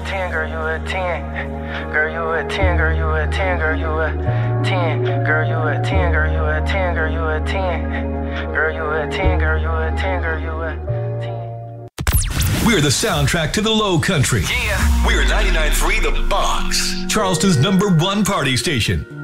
a 10, girl, you a 10. Girl, you a 10, girl, you a 10, girl, you a 10. Girl, you a 10, girl, you a 10, girl, you a 10. Girl, you a 10, girl, you a 10, girl, you a 10. We're the soundtrack to the Low Country. Yeah. We're 99.3 The Box, Charleston's #1 party station.